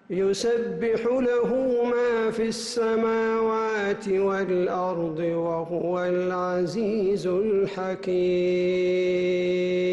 يسبح له ما في السماوات والأرض وهو العزيز الحكيم.